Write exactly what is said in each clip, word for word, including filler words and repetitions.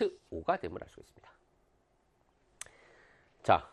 파트 오가 됨을 알 수가 있습니다. 자,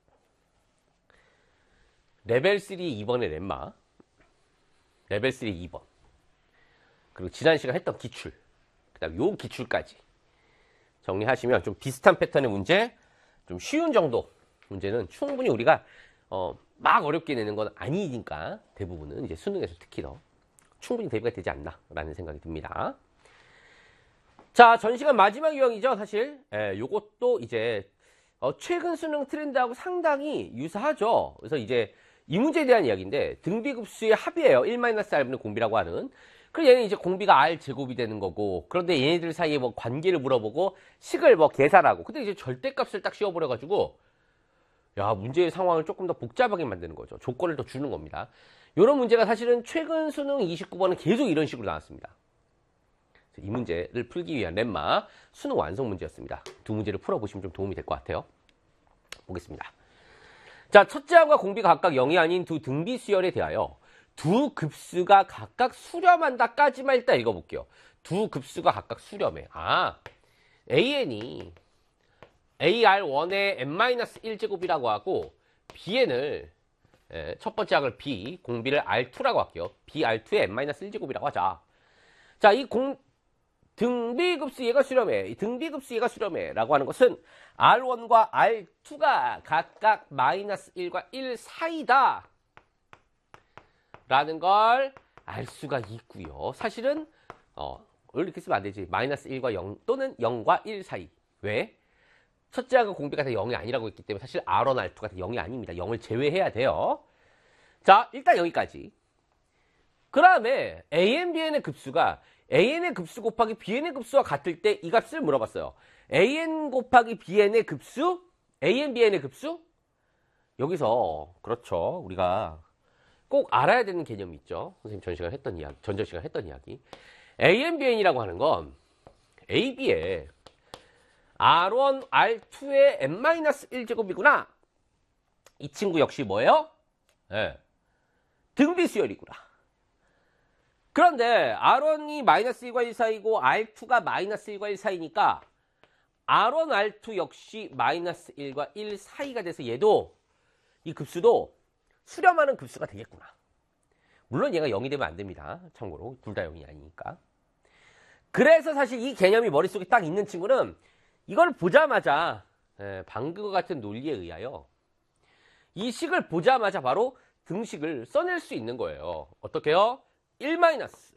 레벨 삼 이 번의 렘마, 레벨 삼 이 번, 그리고 지난 시간 했던 기출, 그 다음 요 기출까지 정리하시면 좀 비슷한 패턴의 문제, 좀 쉬운 정도 문제는 충분히 우리가 어, 막 어렵게 내는 건 아니니까 대부분은 이제 수능에서 특히 더 충분히 대비가 되지 않나라는 생각이 듭니다. 자, 전 시간 마지막 유형이죠, 사실. 예, 요것도 이제 어, 최근 수능 트렌드하고 상당히 유사하죠. 그래서 이제 이 문제에 대한 이야기인데 등비급수의 합이에요. 일 마이너스 알분의 공비라고 하는. 그리고 얘는 이제 공비가 R 제곱이 되는 거고, 그런데 얘네들 사이에 뭐 관계를 물어보고 식을 뭐 계산하고, 근데 이제 절대값을 딱 씌워버려가지고 야, 문제의 상황을 조금 더 복잡하게 만드는 거죠. 조건을 더 주는 겁니다. 이런 문제가 사실은 최근 수능 이십구 번은 계속 이런 식으로 나왔습니다. 이 문제를 풀기 위한 렘마 수능 완성 문제였습니다. 두 문제를 풀어보시면 좀 도움이 될 것 같아요. 보겠습니다. 자, 첫째 항과 공비가 각각 영이 아닌 두 등비 수열에 대하여 두 급수가 각각 수렴한다까지만 일단 읽어볼게요. 두 급수가 각각 수렴해. 아, 에이엔이 에이알 원의 엔 마이너스 일 제곱이라고 하고 비엔을 예, 첫 번째 항을 B, 공비를 알 투라고 할게요. B 알 투의 엔 마이너스 일 제곱이라고 하자. 자, 이 공, 등비급수 얘가 수렴해. 이 등비급수 얘가 수렴해. 라고 하는 것은 알 원과 알 투가 각각 마이너스 일과 일 사이다. 라는 걸 알 수가 있고요. 사실은 어, 이렇게 쓰면 안 되지. 마이너스 일과 영 또는 영과 일 사이. 왜? 첫째 항은 공비가 다 영이 아니라고 했기 때문에 사실 알 원, 알 투가 다 영이 아닙니다. 영을 제외해야 돼요. 자, 일단 여기까지. 그 다음에 에이엔, 비엔의 급수가 에이엔의 급수 곱하기 비엔의 급수와 같을 때 이 값을 물어봤어요. 에이엔 곱하기 비엔의 급수? 에이엔, 비엔의 급수? 여기서 그렇죠. 우리가 꼭 알아야 되는 개념이 있죠. 선생님 전 시간 했던 이야기, 전전 시간 했던 이야기. 에이엔, 비엔이라고 하는 건 에이비의 알 원, 알 투의 엔 마이너스 일 제곱이구나. 이 친구 역시 뭐예요? 네. 등비 수열이구나. 그런데 알 원이 마이너스 일과 일 사이고 알 투가 마이너스 일과 일 사이니까 알 원, 알 투 역시 마이너스 일과 일 사이가 돼서 얘도 이 급수도 수렴하는 급수가 되겠구나. 물론 얘가 영이 되면 안 됩니다. 참고로 둘 다 영이 아니니까. 그래서 사실 이 개념이 머릿속에 딱 있는 친구는 이걸 보자마자 예, 방금과 같은 논리에 의하여 이 식을 보자마자 바로 등식을 써낼 수 있는 거예요. 어떻게요? 일 마이너스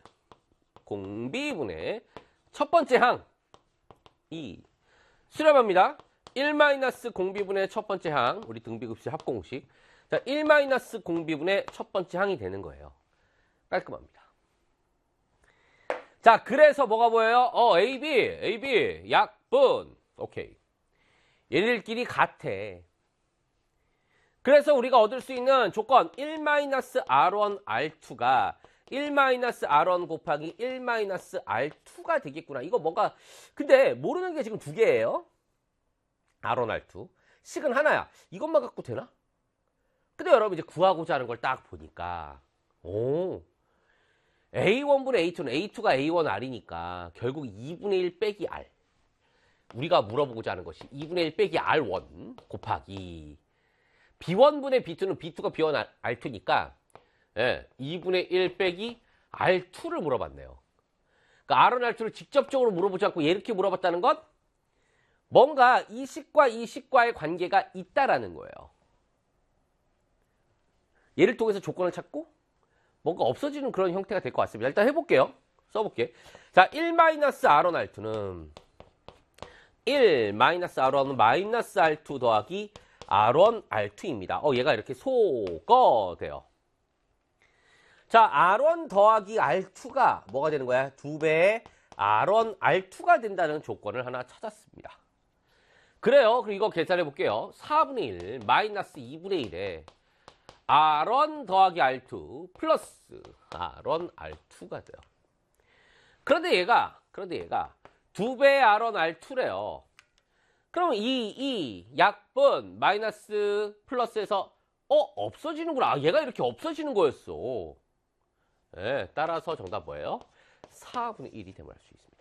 공비분의 첫 번째 항이 수렴합니다. 일 마이너스 공비분의 첫 번째 항, 우리 등비급수 합공식. 자, 일 마이너스 공비분의 첫 번째 항이 되는 거예요. 깔끔합니다. 자, 그래서 뭐가 보여요? 어, 에이 비, 에이 비, 약분. 오케이. 얘들끼리 같아. 그래서 우리가 얻을 수 있는 조건 일 마이너스 알 원, 알 투가 일 마이너스 알 원 곱하기 일 마이너스 알 투가 되겠구나. 이거 뭐가, 근데 모르는 게 지금 두 개예요. 알 원, 알 투. 식은 하나야. 이것만 갖고 되나? 근데 여러분 이제 구하고자 하는 걸 딱 보니까, 오, 에이 원분의 에이 투는 에이 투가 에이 원 알이니까 결국 이분의 일 빼기 R. 우리가 물어보고자 하는 것이 이분의 일 빼기 알 원 곱하기 비 원분의 비 투는 비 투가 비 원 알 투니까 예, 이분의 일 빼기 알 투를 물어봤네요. 그러니까 알 원, 알 투를 직접적으로 물어보지 않고 이렇게 물어봤다는 건 뭔가 이 식과 이 식과의 관계가 있다라는 거예요. 얘를 통해서 조건을 찾고 뭔가 없어지는 그런 형태가 될 것 같습니다. 일단 해볼게요. 써볼게. 자, 일 마이너스 알 원, 알 투는 일 마이너스 알 원 마이너스 알 투 더하기 알 원, 알 투입니다. 어, 얘가 이렇게 소거돼요. 자, 알 원 더하기 알 투가 뭐가 되는 거야? 두 배의 알 원, 알 투가 된다는 조건을 하나 찾았습니다. 그래요. 그럼 이거 계산해 볼게요. 사분의 일 마이너스 이분의 일에 알 원 더하기 알 투 플러스 알 원, 알 투가 돼요. 그런데 얘가, 그런데 얘가 두 배의 알 원, 알 투래요. 그럼 이, 이 약분 마이너스 플러스에서 어? 없어지는구나. 아, 얘가 이렇게 없어지는 거였어. 네, 따라서 정답 뭐예요? 사분의 일이 됨을 알 수 있습니다.